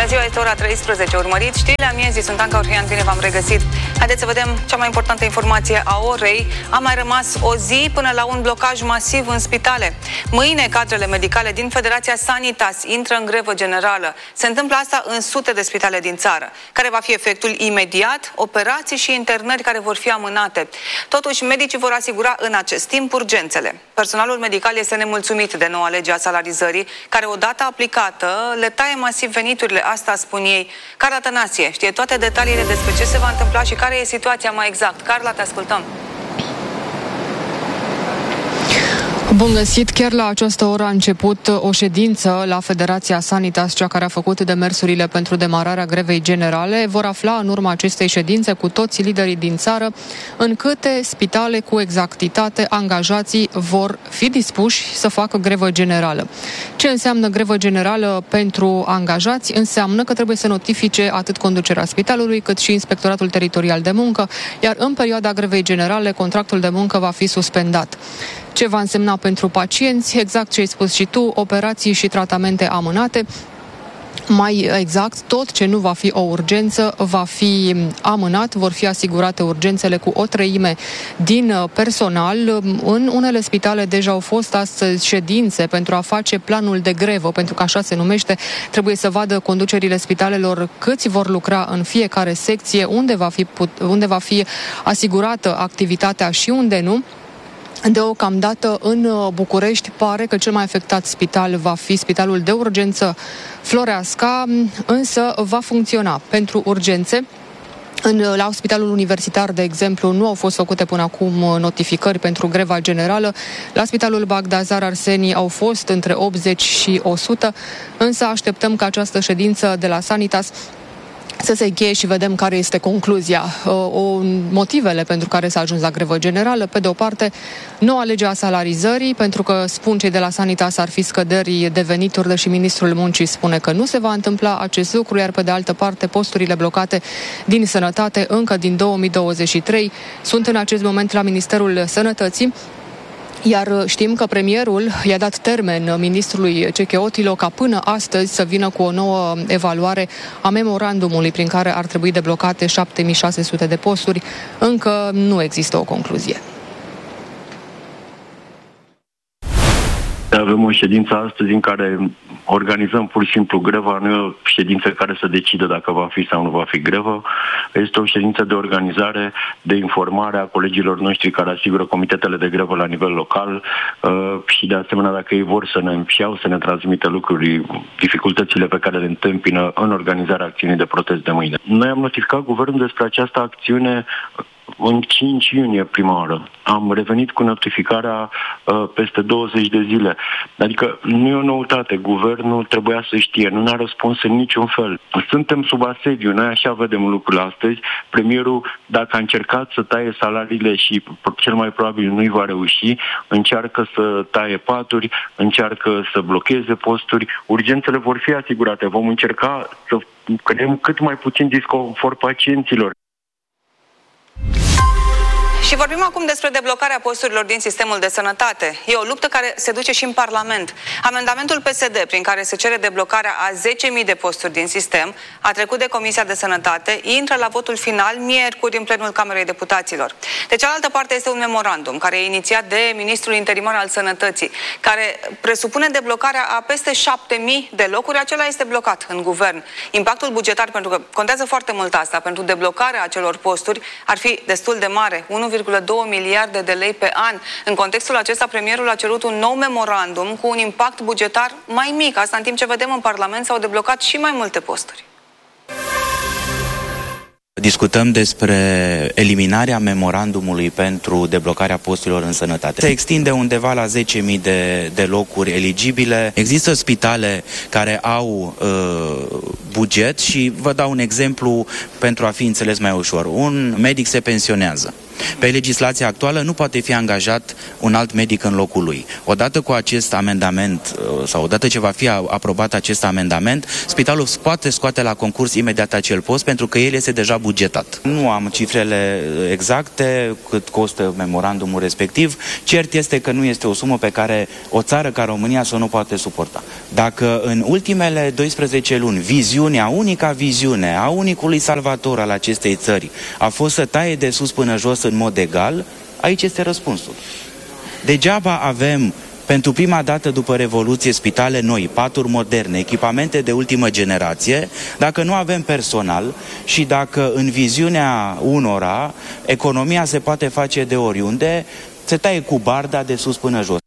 ziua, este ora 13. Urmăriți știrile amiezii, sunt Anca Orhian, bine v-am regăsit. Haideți să vedem cea mai importantă informație a orei. A mai rămas o zi până la un blocaj masiv în spitale. Mâine, cadrele medicale din Federația Sanitas intră în grevă generală. Se întâmplă asta în sute de spitale din țară. Care va fi efectul imediat? Operații și internări care vor fi amânate. Totuși, medicii vor asigura în acest timp urgențele. Personalul medical este nemulțumit de noua lege a salarizării, care odată aplicată le taie masiv veniturile, asta spun ei. Carla Tănasie știe toate detaliile despre ce se va întâmpla și care e situația mai exact. Carla, te ascultăm. Bun găsit! Chiar la această oră a început o ședință la Federația Sanitas, cea care a făcut demersurile pentru demararea grevei generale. Vor afla în urma acestei ședințe cu toți liderii din țară în câte spitale cu exactitate angajații vor fi dispuși să facă grevă generală. Ce înseamnă grevă generală pentru angajați? Înseamnă că trebuie să notifice atât conducerea spitalului cât și Inspectoratul Teritorial de Muncă, iar în perioada grevei generale contractul de muncă va fi suspendat. Ce va însemna pentru pacienți? Exact ce ai spus și tu, operații și tratamente amânate. Mai exact, tot ce nu va fi o urgență va fi amânat, vor fi asigurate urgențele cu 1/3 din personal. În unele spitale deja au fost astăzi ședințe pentru a face planul de grevă, pentru că așa se numește. Trebuie să vadă conducerile spitalelor câți vor lucra în fiecare secție, unde va fi asigurată activitatea și unde nu. Deocamdată în București pare că cel mai afectat spital va fi Spitalul de Urgență Floreasca, însă va funcționa pentru urgențe. La Spitalul Universitar, de exemplu, nu au fost făcute până acum notificări pentru greva generală. La Spitalul Bagdazar Arsenii au fost între 80 și 100, însă așteptăm ca această ședință de la Sanitas să se încheie și vedem care este concluzia. Motivele pentru care s-a ajuns la grevă generală, pe de o parte, noua lege a salarizării, pentru că spun cei de la Sanitas ar fi scăderi de venituri, deși Ministrul Muncii spune că nu se va întâmpla acest lucru, iar pe de altă parte, posturile blocate din Sănătate încă din 2023 sunt în acest moment la Ministerul Sănătății. Iar știm că premierul i-a dat termen ministrului Cecheotilo ca până astăzi să vină cu o nouă evaluare a memorandumului prin care ar trebui deblocate 7600 de posturi. Încă nu există o concluzie. Avem o ședință astăzi în care organizăm pur și simplu greva, nu e o ședință care să decide dacă va fi sau nu va fi grevă. Este o ședință de organizare, de informare a colegilor noștri care asigură comitetele de grevă la nivel local și de asemenea dacă ei vor să ne înfiau, să ne transmită lucruri, dificultățile pe care le întâmpină în organizarea acțiunii de protest de mâine. Noi am notificat guvernul despre această acțiune în 5 iunie prima oară. Am revenit cu notificarea peste 20 de zile. Adică nu e o noutate. Guvernul trebuia să știe. Nu ne-a răspuns în niciun fel. Suntem sub asediu. Noi așa vedem lucrurile astăzi. Premierul, dacă a încercat să taie salariile și cel mai probabil nu-i va reuși, încearcă să taie paturi, încearcă să blocheze posturi. Urgențele vor fi asigurate. Vom încerca să creăm cât mai puțin disconfort pacienților. Și vorbim acum despre deblocarea posturilor din sistemul de sănătate. E o luptă care se duce și în Parlament. Amendamentul PSD, prin care se cere deblocarea a 10.000 de posturi din sistem, a trecut de Comisia de Sănătate, intră la votul final miercuri în plenul Camerei Deputaților. De cealaltă parte este un memorandum care e inițiat de Ministrul Interimar al Sănătății, care presupune deblocarea a peste 7.000 de locuri. Acela este blocat în guvern. Impactul bugetar, pentru că contează foarte mult asta, pentru deblocarea acelor posturi ar fi destul de mare, 1,2 miliarde de lei pe an. În contextul acesta, premierul a cerut un nou memorandum cu un impact bugetar mai mic. Asta în timp ce vedem în Parlament s-au deblocat și mai multe posturi. Discutăm despre eliminarea memorandumului pentru deblocarea posturilor în sănătate. Se extinde undeva la 10.000 de locuri eligibile. Există spitale care au buget și vă dau un exemplu pentru a fi înțeles mai ușor. Un medic se pensionează. Pe legislația actuală nu poate fi angajat un alt medic în locul lui. Odată cu acest amendament, sau odată ce va fi aprobat acest amendament, spitalul poate scoate la concurs imediat acel post, pentru că el este deja bugetat. Nu am cifrele exacte, cât costă memorandumul respectiv. Cert este că nu este o sumă pe care o țară ca România să nu poate suporta. Dacă în ultimele 12 luni unica viziune a unicului salvator al acestei țări a fost să taie de sus până jos în mod egal, aici este răspunsul. Degeaba avem pentru prima dată după Revoluție spitale noi, paturi moderne, echipamente de ultimă generație, dacă nu avem personal și dacă în viziunea unora economia se poate face de oriunde, se taie cu barda de sus până jos.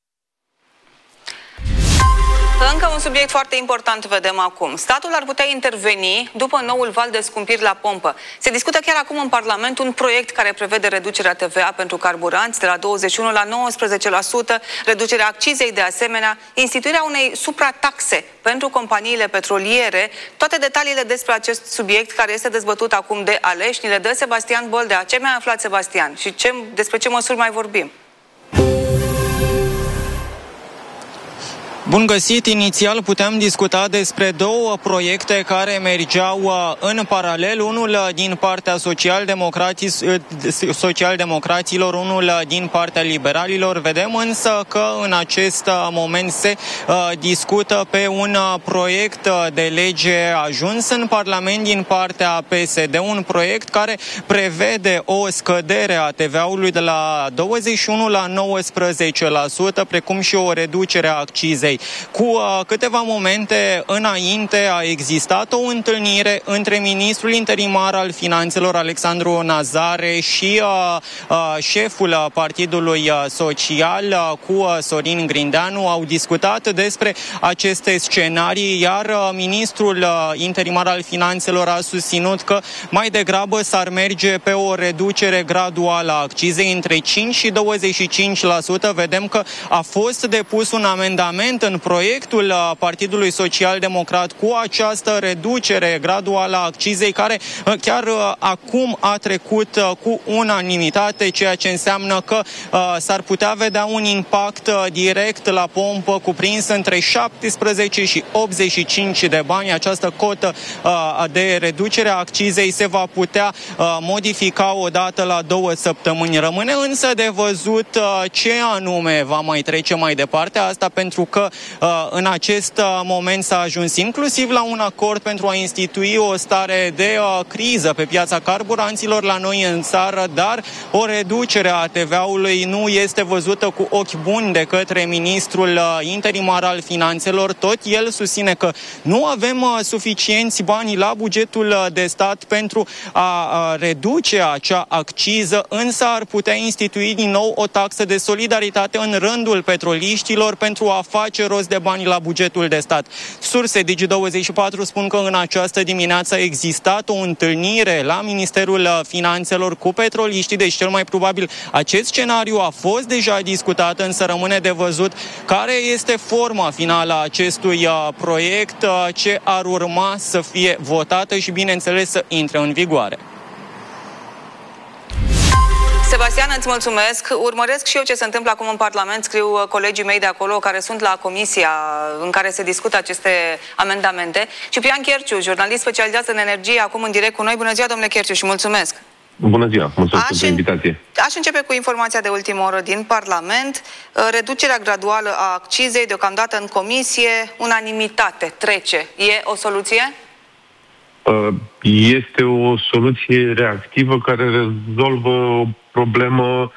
Încă un subiect foarte important vedem acum. Statul ar putea interveni după noul val de scumpiri la pompă. Se discută chiar acum în Parlament un proiect care prevede reducerea TVA pentru carburanți de la 21 la 19%, reducerea accizei de asemenea, instituirea unei suprataxe pentru companiile petroliere. Toate detaliile despre acest subiect care este dezbătut acum de aleși ni le dă Sebastian Boldea. Ce mi-a aflat, Sebastian? Și despre ce măsuri mai vorbim? Bun găsit! Inițial puteam discuta despre două proiecte care mergeau în paralel, unul din partea social-democraților, unul din partea liberalilor. Vedem însă că în acest moment se discută pe un proiect de lege ajuns în Parlament din partea PSD, un proiect care prevede o scădere a TVA-ului de la 21 la 19%, precum și o reducere a accizei. Cu câteva momente înainte a existat o întâlnire între ministrul interimar al finanțelor, Alexandru Nazare, și șeful Partidului Social, cu Sorin Grindeanu. Au discutat despre aceste scenarii, iar ministrul interimar al finanțelor a susținut că mai degrabă s-ar merge pe o reducere graduală a accizei între 5 și 25%. Vedem că a fost depus un amendament în proiectul Partidului Social-Democrat cu această reducere graduală a accizei, care chiar acum a trecut cu unanimitate, ceea ce înseamnă că s-ar putea vedea un impact direct la pompă cuprins între 17 și 85 de bani. Această cotă de reducere a accizei se va putea modifica odată la 2 săptămâni. Rămâne însă de văzut ce anume va mai trece mai departe, asta pentru că în acest moment s-a ajuns inclusiv la un acord pentru a institui o stare de criză pe piața carburanților la noi în țară, dar o reducere a TVA-ului nu este văzută cu ochi buni de către ministrul interimar al finanțelor. Tot el susține că nu avem suficienți bani la bugetul de stat pentru a reduce acea acciză, însă ar putea institui din nou o taxă de solidaritate în rândul petroliștilor pentru a face rost de bani la bugetul de stat. Surse Digi24 spun că în această dimineață a existat o întâlnire la Ministerul Finanțelor cu petroliștii, deci cel mai probabil acest scenariu a fost deja discutat, însă rămâne de văzut care este forma finală a acestui proiect, ce ar urma să fie votată și, bineînțeles, să intre în vigoare. Sebastian, îți mulțumesc. Urmăresc și eu ce se întâmplă acum în Parlament. Scriu colegii mei de acolo care sunt la comisia în care se discută aceste amendamente. Ciprian Cherciu, jurnalist specializat în energie, acum în direct cu noi. Bună ziua, domnule Cherciu, și mulțumesc. Bună ziua, mulțumesc pentru invitație. Aș începe cu informația de ultimă oră din Parlament. Reducerea graduală a accizei, deocamdată în comisie, unanimitate, trece. E o soluție? Este o soluție reactivă care rezolvă o problemă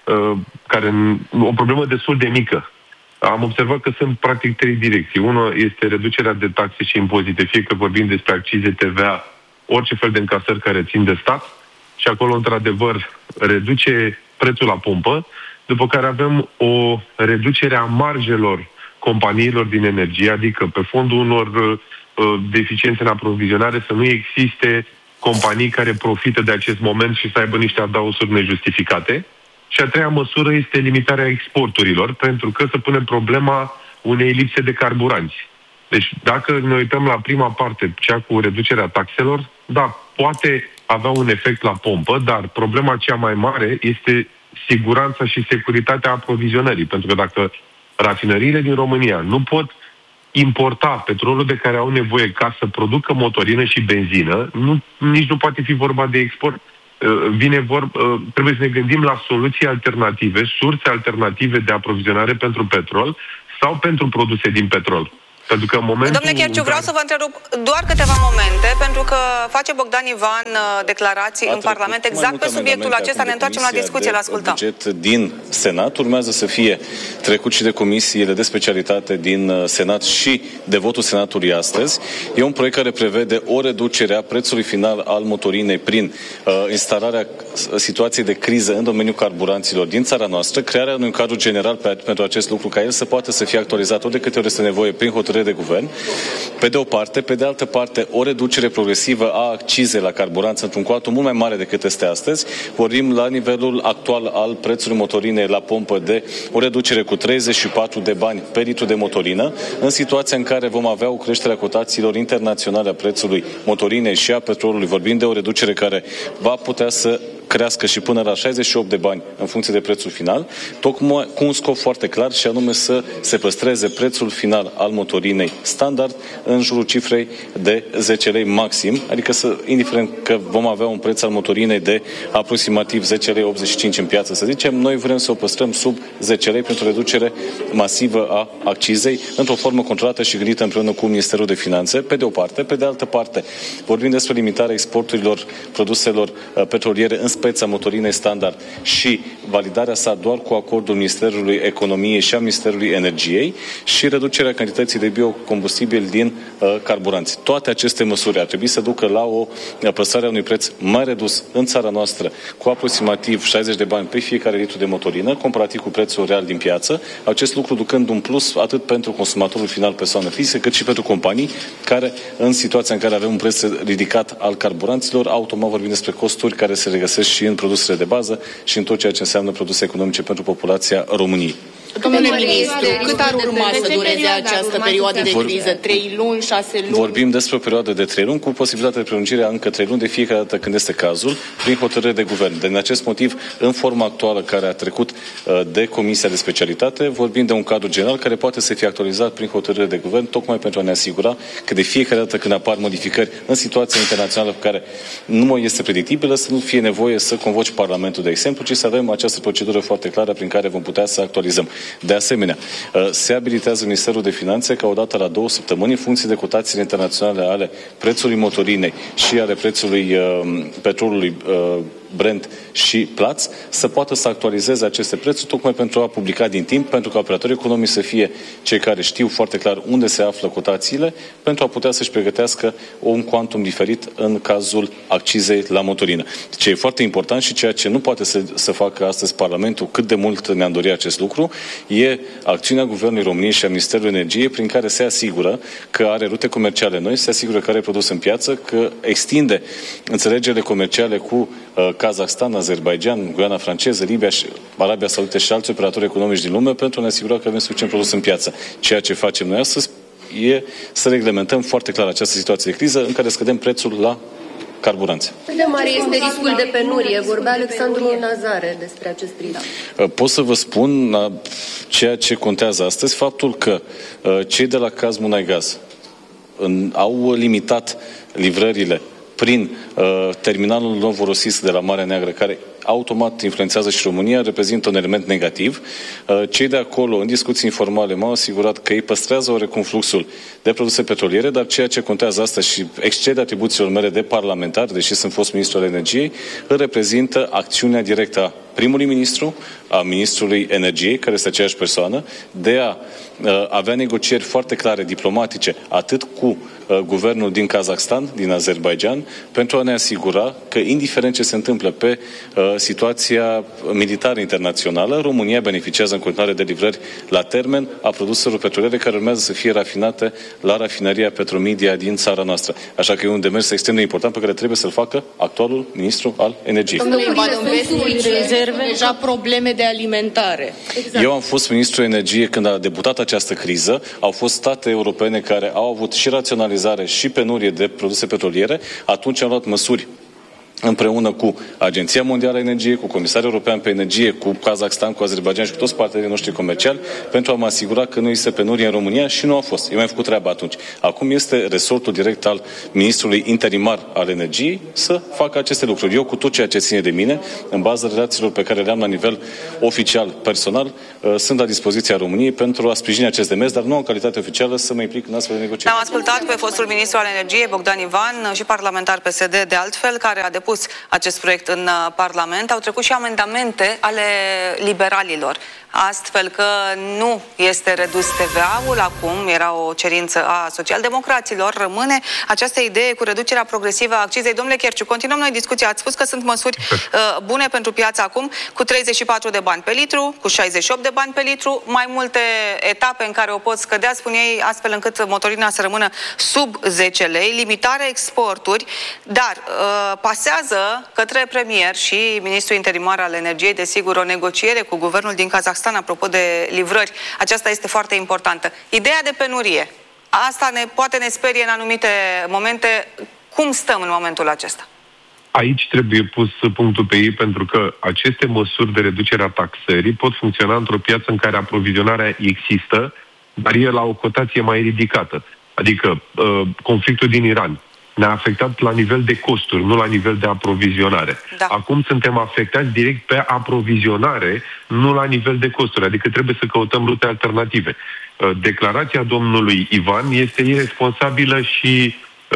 o problemă destul de mică. Am observat că sunt practic 3 direcții. Una este reducerea de taxe și impozite, fie că vorbim despre accize, TVA, orice fel de încasări care țin de stat, și acolo, într-adevăr, reduce prețul la pompă, după care avem o reducere a marjelor companiilor din energie, adică pe fondul unor deficiențe în aprovizionare, să nu existe companii care profită de acest moment și să aibă niște adaosuri nejustificate. Și a treia măsură este limitarea exporturilor, pentru că se pune problema unei lipse de carburanți. Deci, dacă ne uităm la prima parte, cea cu reducerea taxelor, da, poate avea un efect la pompă, dar problema cea mai mare este siguranța și securitatea aprovizionării. Pentru că dacă rafinăriile din România nu pot importa petrolul de care au nevoie ca să producă motorină și benzină, nici nu poate fi vorba de export. Trebuie să ne gândim la soluții alternative, surse alternative de aprovizionare pentru petrol sau pentru produse din petrol. Pentru că în momentul... Domnule Cherciu, vreau să vă întrerup doar câteva momente, pentru că face Bogdan Ivan declarații în Parlament exact pe subiectul acesta. Ne întoarcem la discuție, la ascultăm. Buget din Senat urmează să fie trecut și de comisiile de specialitate din Senat și de votul Senatului astăzi. E un proiect care prevede o reducere a prețului final al motorinei prin instalarea situației de criză în domeniul carburanților din țara noastră, crearea unui cadru general pentru acest lucru, ca el să poată să fie actualizat ori de câte ori este nevoie prin hotărâre de guvern, pe de o parte, pe de altă parte, o reducere progresivă a accizei la carburanți într-un cuantum mult mai mare decât este astăzi. Vorbim la nivelul actual al prețului motorinei la pompă de o reducere cu 34 de bani pe litru de motorină, în situația în care vom avea o creștere a cotațiilor internaționale a prețului motorinei și a petrolului. Vorbim de o reducere care va putea să crească și până la 68 de bani în funcție de prețul final, tocmai cu un scop foarte clar și anume să se păstreze prețul final al motorinei standard în jurul cifrei de 10 lei maxim, adică indiferent că vom avea un preț al motorinei de aproximativ 10 lei 85 în piață, să zicem, noi vrem să o păstrăm sub 10 lei pentru reducere masivă a accizei într-o formă controlată și gândită împreună cu Ministerul de Finanțe, pe de o parte. Pe de altă parte, vorbim despre limitarea exporturilor produselor petroliere în speța motorinei standard și validarea sa doar cu acordul Ministerului Economiei și a Ministerului Energiei și reducerea cantității de biocombustibil din carburanți. Toate aceste măsuri ar trebui să ducă la o păstrare a unui preț mai redus în țara noastră, cu aproximativ 60 de bani pe fiecare litru de motorină, comparativ cu prețul real din piață. Acest lucru ducând un plus atât pentru consumatorul final, persoană fizică, cât și pentru companii care, în situația în care avem un preț ridicat al carburanților, automat vorbim despre costuri care se regăsesc și în produsele de bază și în tot ceea ce înseamnă produse economice pentru populația României. Domnule ministru, cât ar urma să dureze această perioadă de criză? 3 luni, 6 luni? Vorbim despre o perioadă de 3 luni, cu posibilitatea de prelungire a încă 3 luni de fiecare dată când este cazul, prin hotărâre de guvern. Din acest motiv, în forma actuală care a trecut de Comisia de Specialitate, vorbim de un cadru general care poate să fie actualizat prin hotărâre de guvern, tocmai pentru a ne asigura că de fiecare dată când apar modificări în situația internațională pe care nu mai este predictibilă, să nu fie nevoie să convoci Parlamentul, de exemplu, ci să avem această procedură foarte clară prin care vom putea să actualizăm. De asemenea, se abilitează Ministerul de Finanțe ca odată la 2 săptămâni, în funcție de cotațiile internaționale ale prețului motorinei și ale prețului petrolului Brent și Platts, să poată să actualizeze aceste prețuri tocmai pentru a publica din timp, pentru ca operatorii economici să fie cei care știu foarte clar unde se află cotațiile, pentru a putea să-și pregătească un cuantum diferit în cazul accizei la motorină. Ce e foarte important și ceea ce nu poate să facă astăzi Parlamentul, cât de mult ne-am dorit acest lucru, e acțiunea Guvernului României și a Ministerului Energiei, prin care se asigură că are rute comerciale noi, se asigură că are produs în piață, că extinde înțelegerile comerciale cu Kazakhstan, Azerbaijan, Guiana franceză, Libia, Arabia Saudită și alți operatori economici din lume pentru a ne asigura că avem suficient produs în piață. Ceea ce facem noi astăzi e să reglementăm foarte clar această situație de criză în care scădem prețul la carburanți. Cât de mare este riscul de penurie? Vorbea Alexandru Nazare despre acest risc. Pot să vă spun ceea ce contează astăzi, faptul că cei de la Kazmunaygaz au limitat livrările prin terminalul Novorossiysk de la Marea Neagră, care automat influențează și România, reprezintă un element negativ. Cei de acolo, în discuții informale, m-au asigurat că ei păstrează oarecum fluxul de produse petroliere, dar ceea ce contează astăzi și excede atribuțiilor mele de parlamentar, deși sunt fost ministru al energiei, îl reprezintă acțiunea directă a primului ministru, a ministrului energiei, care este aceeași persoană, de a avea negocieri foarte clare, diplomatice, atât cu guvernul din Kazakhstan, din Azerbaijan, pentru a ne asigura că, indiferent ce se întâmplă pe situația militară internațională, România beneficiază în continuare de livrări la termen a produselor petroliere care urmează să fie rafinate la rafineria Petromedia din țara noastră. Așa că e un demers extrem de important pe care trebuie să-l facă actualul ministru al energiei. Domnule, în sensul deja probleme de alimentare. Exact. Eu am fost ministru energie când a debutat această criză. Au fost state europene care au avut și raționalizare și penurie de produse petroliere. Atunci am luat măsuri împreună cu Agenția Mondială a Energiei, cu Comisarul European pe Energie, cu Kazakhstan, cu Azerbaijan și cu toți partenerii noștri comerciali, pentru a mă asigura că nu este penurie în România și nu a fost. Eu mi-am făcut treaba atunci. Acum este resortul direct al ministrului interimar al energiei să facă aceste lucruri. Eu, cu tot ceea ce ține de mine, în baza relațiilor pe care le am la nivel oficial, personal, sunt la dispoziția României pentru a sprijini acest demers, dar nu în calitate oficială să mă implic în astfel de negocieri. Am ascultat pe fostul ministru al energiei, Bogdan Ivan, și parlamentar PSD de altfel, care a depus acest proiect în Parlament. Au trecut și amendamente ale liberalilor, astfel că nu este redus TVA-ul acum, era o cerință a socialdemocraților, rămâne această idee cu reducerea progresivă a accizei. Domnule Cherciu, continuăm noi discuția. Ați spus că sunt măsuri bune pentru piață acum, cu 34 de bani pe litru, cu 68 de bani pe litru, mai multe etape în care o pot scădea, spun ei, astfel încât motorina să rămână sub 10 lei, limitarea exporturi, dar pasează către premier și ministrul interimar al energiei, desigur, o negociere cu guvernul din Kazakhstan apropo de livrări. Aceasta este foarte importantă. Ideea de penurie, asta ne sperie în anumite momente. Cum stăm în momentul acesta? Aici trebuie pus punctul pe ei, pentru că aceste măsuri de reducere a taxării pot funcționa într-o piață în care aprovizionarea există, dar e la o cotație mai ridicată. Adică conflictul din Iran ne-a afectat la nivel de costuri, nu la nivel de aprovizionare. Da. Acum suntem afectați direct pe aprovizionare, nu la nivel de costuri, adică trebuie să căutăm rute alternative. Declarația domnului Ivan este iresponsabilă și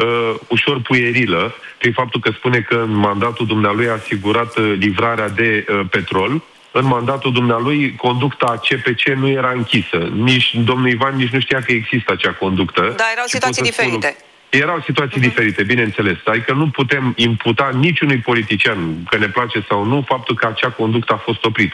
ușor puierilă, prin faptul că spune că în mandatul dumnealui a asigurat livrarea de petrol. În mandatul dumnealui, conducta CPC nu era închisă. Nici domnul Ivan nici nu știa că există acea conductă. Da, erau situații diferite. Erau situații diferite, bineînțeles. Adică nu putem imputa niciunui politician, că ne place sau nu, faptul că acea conductă a fost oprită.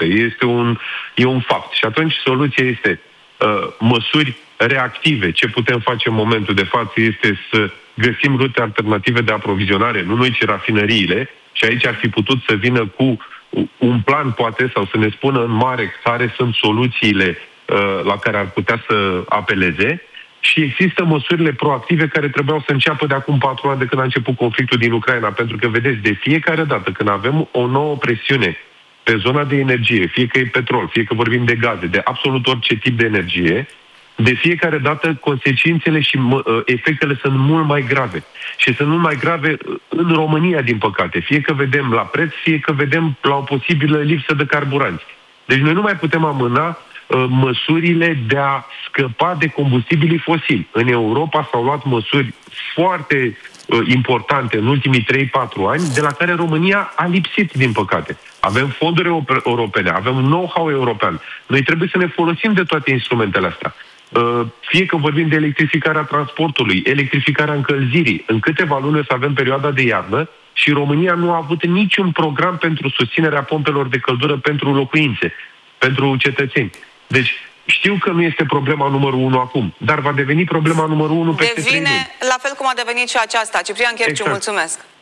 E un fapt. Și atunci soluția este măsuri reactive. Ce putem face în momentul de față este să găsim rute alternative de aprovizionare, nu noi, ci rafinăriile. Și aici ar fi putut să vină cu un plan, poate, sau să ne spună în mare care sunt soluțiile la care ar putea să apeleze. Și există măsurile proactive care trebuiau să înceapă de acum 4 ani de când a început conflictul din Ucraina. Pentru că, vedeți, de fiecare dată când avem o nouă presiune pe zona de energie, fie că e petrol, fie că vorbim de gaze, de absolut orice tip de energie, de fiecare dată consecințele și efectele sunt mult mai grave. Și sunt mult mai grave în România, din păcate. Fie că vedem la preț, fie că vedem la o posibilă lipsă de carburanți. Deci noi nu mai putem amâna măsurile de a scăpa de combustibilii fosili. În Europa s-au luat măsuri foarte importante în ultimii 3-4 ani, de la care România a lipsit, din păcate. Avem fonduri europene, avem know-how european. Noi trebuie să ne folosim de toate instrumentele astea. Fie că vorbim de electrificarea transportului, electrificarea încălzirii. În câteva luni o să avem perioada de iarnă și România nu a avut niciun program pentru susținerea pompelor de căldură pentru locuințe, pentru cetățeni. Deci, știu că nu este problema numărul 1 acum, dar va deveni problema numărul 1 peste 3 luni. Devine la fel cum a devenit și aceasta. Ciprian Cherciu, mulțumesc!